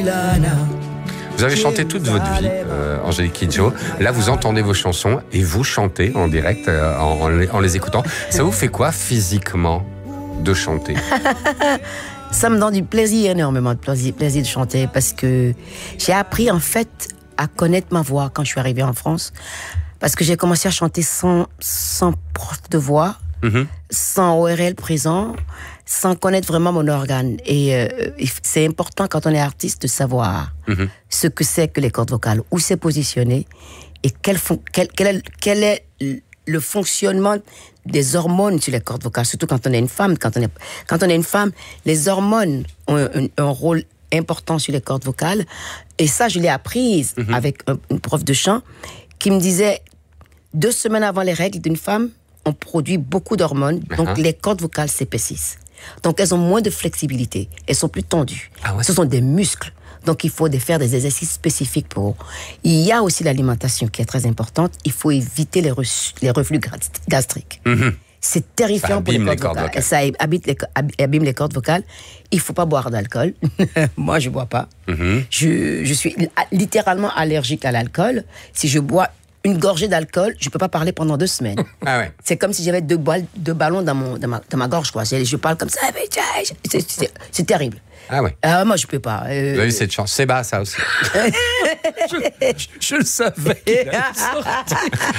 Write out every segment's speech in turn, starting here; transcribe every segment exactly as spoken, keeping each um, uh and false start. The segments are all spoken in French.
Vous avez chanté toute votre vie, euh, Angélique Kidjo. Là, vous entendez vos chansons et vous chantez en direct euh, en, en, les, en les écoutant. Ça vous fait quoi physiquement de chanter? Ça me donne du plaisir, énormément de plaisir, plaisir de chanter, parce que j'ai appris en fait à connaître ma voix quand je suis arrivée en France, parce que j'ai commencé à chanter sans, sans prof de voix, mm-hmm. sans O R L présent, sans connaître vraiment mon organe. Et euh, c'est important quand on est artiste de savoir mm-hmm. ce que c'est que les cordes vocales, où c'est positionné et quel, fon- quel, quel, est, quel est le fonctionnement des hormones sur les cordes vocales, surtout quand on est une femme. Quand on est, quand on est une femme, les hormones ont un, un rôle important sur les cordes vocales. Et ça, je l'ai apprise mm-hmm. avec un, une prof de chant qui me disait, deux semaines avant les règles d'une femme, on produit beaucoup d'hormones, uh-huh. donc les cordes vocales s'épaississent. Donc elles ont moins de flexibilité, elles sont plus tendues. Ah ouais. Ce sont des muscles. Donc, il faut faire des exercices spécifiques pour... Il y a aussi l'alimentation qui est très importante. Il faut éviter les, re- les reflux gastriques. Mm-hmm. C'est terrifiant pour les cordes, les cordes vocales. vocales. Ça abîme les, abîme les cordes vocales. Il ne faut pas boire d'alcool. Moi, je ne bois pas. Mm-hmm. Je, je suis littéralement allergique à l'alcool. Si je bois une gorgée d'alcool, je ne peux pas parler pendant deux semaines. Ah ouais. C'est comme si j'avais deux, balles, deux ballons dans, mon, dans, ma, dans ma gorge, quoi. Je, je parle comme ça. C'est, c'est, c'est terrible. Ah ouais. Ah, moi, je peux pas. Euh... Vous avez eu cette chance. C'est bas, ça aussi. je, je, je le savais qu'il allait sortir.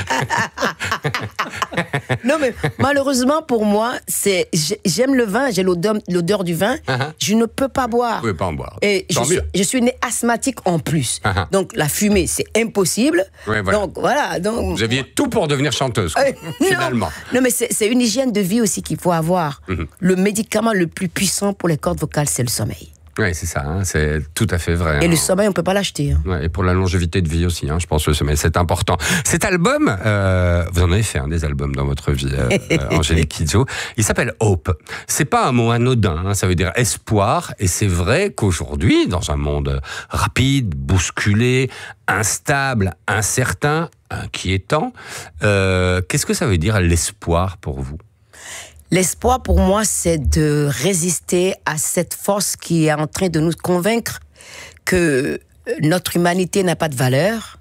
Non, mais malheureusement, pour moi, c'est, j'aime le vin, j'ai l'odeur, l'odeur du vin. Uh-huh. Je ne peux pas boire. Vous ne pouvez pas en boire. Et je suis, je suis née asthmatique en plus. Uh-huh. Donc, la fumée, c'est impossible. Ouais, voilà. Donc, voilà. Donc, vous aviez tout pour devenir chanteuse, quoi, euh, finalement. Non, non mais c'est, c'est une hygiène de vie aussi qu'il faut avoir. Mm-hmm. Le médicament le plus puissant pour les cordes vocales, c'est le sommeil. Oui, c'est ça, hein, c'est tout à fait vrai. Et hein. le sommeil, on ne peut pas l'acheter. Hein. Ouais, et pour la longévité de vie aussi, hein, je pense que le sommeil, c'est important. Cet album, euh, vous en avez fait hein, des albums dans votre vie, euh, Angélique Kidjo, il s'appelle Hope. C'est pas un mot anodin, hein, ça veut dire espoir, et c'est vrai qu'aujourd'hui, dans un monde rapide, bousculé, instable, incertain, inquiétant, euh, qu'est-ce que ça veut dire l'espoir pour vous ? L'espoir, pour moi, c'est de résister à cette force qui est en train de nous convaincre que notre humanité n'a pas de valeur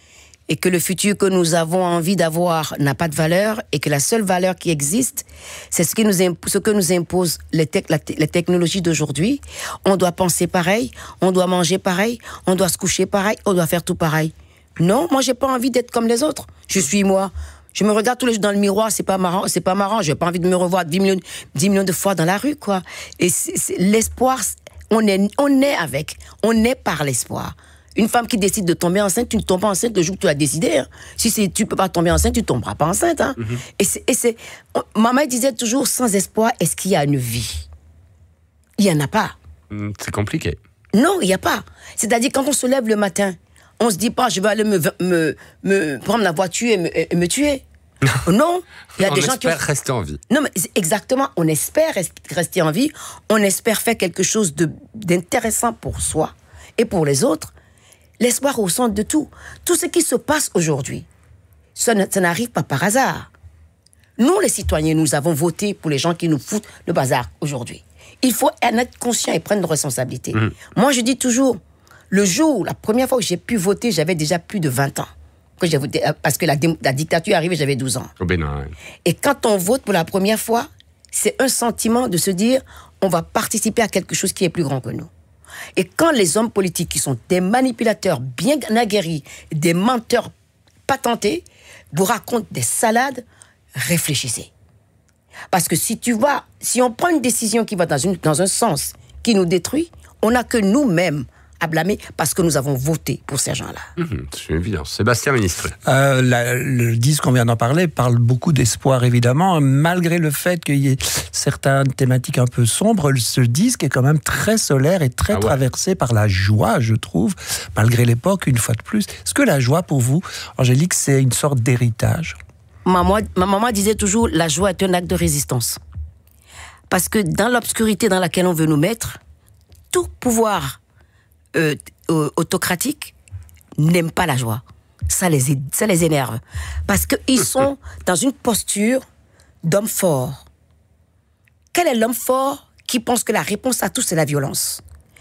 et que le futur que nous avons envie d'avoir n'a pas de valeur et que la seule valeur qui existe, c'est ce, qui nous imp- ce que nous imposent les, te- la te- les technologies d'aujourd'hui. On doit penser pareil, on doit manger pareil, on doit se coucher pareil, on doit faire tout pareil. Non, moi, j'ai pas envie d'être comme les autres. Je suis moi. Je me regarde tous les jours dans le miroir, c'est pas marrant, c'est pas marrant. J'ai pas envie de me revoir dix millions, dix millions de fois dans la rue, quoi. Et c'est, c'est, l'espoir, on est, on est avec, on est par l'espoir. Une femme qui décide de tomber enceinte, tu ne tombes pas enceinte le jour que tu as décidé. Hein. Si c'est, tu peux pas tomber enceinte, tu tomberas pas enceinte. Hein. Mm-hmm. Et c'est, et c'est, on, maman disait toujours, sans espoir, est-ce qu'il y a une vie? Il y en a pas. C'est compliqué. Non, il y a pas. C'est-à-dire quand on se lève le matin. On se dit pas, je vais aller me, me, me prendre la voiture et me, et me tuer. Non, il y a on des gens qui... On espère rester en vie. Non, mais exactement, on espère rester en vie, on espère faire quelque chose de, d'intéressant pour soi et pour les autres. L'espoir au centre de tout. Tout ce qui se passe aujourd'hui, ça, ne, ça n'arrive pas par hasard. Nous, les citoyens, nous avons voté pour les gens qui nous foutent le bazar aujourd'hui. Il faut en être conscient et prendre nos responsabilités. Mmh. Moi, je dis toujours... Le jour, la première fois que j'ai pu voter, j'avais déjà plus de vingt ans. Que j'ai voté, parce que la, la dictature est arrivée, j'avais douze ans. Au Bénin, ouais. Et quand on vote pour la première fois, c'est un sentiment de se dire on va participer à quelque chose qui est plus grand que nous. Et quand les hommes politiques, qui sont des manipulateurs bien aguerris, des menteurs patentés, vous racontent des salades, réfléchissez. Parce que si tu vas, si on prend une décision qui va dans, une, dans un sens qui nous détruit, on n'a que nous-mêmes à blâmer parce que nous avons voté pour ces gens-là. Mmh, c'est évident. Sébastien Ministre. Euh, la, le disque, on vient d'en parler, parle beaucoup d'espoir, évidemment, malgré le fait qu'il y ait certaines thématiques un peu sombres. Ce disque est quand même très solaire et très ah ouais. traversé par la joie, je trouve, malgré l'époque, une fois de plus. Est-ce que la joie, pour vous, Angélique, c'est une sorte d'héritage ? Maman, ma maman disait toujours, la joie est un acte de résistance. Parce que dans l'obscurité dans laquelle on veut nous mettre, tout pouvoir Euh, autocratiques n'aiment pas la joie. Ça les, ça les énerve. Parce qu'ils sont dans une posture d'homme fort. Quel est l'homme fort qui pense que la réponse à tout, c'est la violence?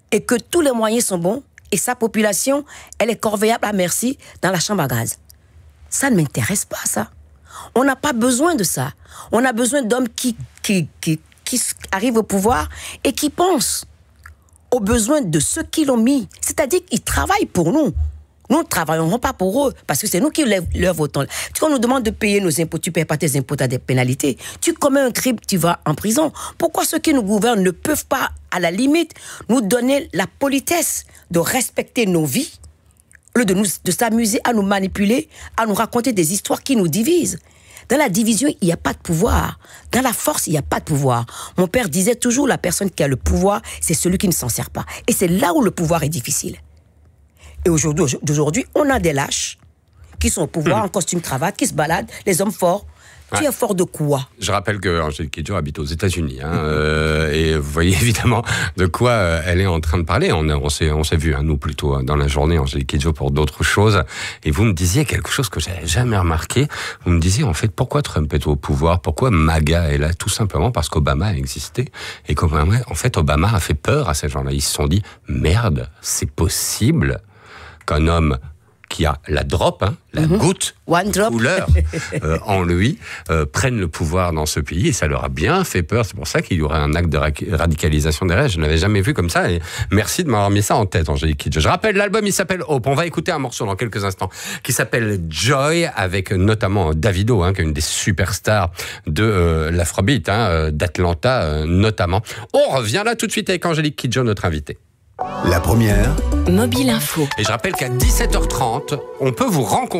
et que tous les moyens sont bons, et sa population, elle est corvéable à merci dans la chambre à gaz. Ça ne m'intéresse pas, ça. On n'a pas besoin de ça. On a besoin d'hommes qui, qui, qui, qui arrivent au pouvoir et qui pensent aux besoins de ceux qui l'ont mis. C'est-à-dire qu'ils travaillent pour nous. Nous ne travaillons pas pour eux, parce que c'est nous qui leur votons. Quand on nous demande de payer nos impôts, tu ne payes pas tes impôts, tu as des pénalités. Tu commets un crime, tu vas en prison. Pourquoi ceux qui nous gouvernent ne peuvent pas, à la limite, nous donner la politesse de respecter nos vies, au lieu de, nous, de s'amuser à nous manipuler, à nous raconter des histoires qui nous divisent? Dans la division, il n'y a pas de pouvoir. Dans la force, il n'y a pas de pouvoir. Mon père disait toujours, la personne qui a le pouvoir, c'est celui qui ne s'en sert pas. Et c'est là où le pouvoir est difficile. Et aujourd'hui, aujourd'hui, on a des lâches qui sont au pouvoir, mmh. en costume cravate, qui se baladent, les hommes forts. Ouais. Tu es fort de quoi? Je rappelle que Angélique Kidjo habite aux États-Unis, hein, euh, et vous voyez évidemment de quoi euh, elle est en train de parler. On, on s'est, on s'est vu, hein, nous plutôt hein, dans la journée, Angélique Kidjo, pour d'autres choses. Et vous me disiez quelque chose que j'avais jamais remarqué. Vous me disiez en fait pourquoi Trump est au pouvoir, pourquoi MAGA est là, tout simplement parce qu'Obama a existé et qu'Obama, en fait, Obama a fait peur à ces gens-là. Ils se sont dit merde, c'est possible qu'un homme qui a la drop, hein, la mm-hmm. goutte, One drop. couleur euh, en lui, euh, prenne le pouvoir dans ce pays, et ça leur a bien fait peur. C'est pour ça qu'il y aurait un acte de ra- radicalisation derrière. Je ne l'avais jamais vu comme ça, et merci de m'avoir mis ça en tête, Angélique Kidjo. Je rappelle, l'album, il s'appelle Hope. On va écouter un morceau dans quelques instants qui s'appelle Joy, avec notamment Davido, hein, qui est une des superstars de euh, l'Afrobeat, hein, d'Atlanta euh, notamment. On revient là tout de suite avec Angélique Kidjo, notre invitée. La première. Mobile Info. Et je rappelle qu'à dix-sept heures trente, on peut vous rencontrer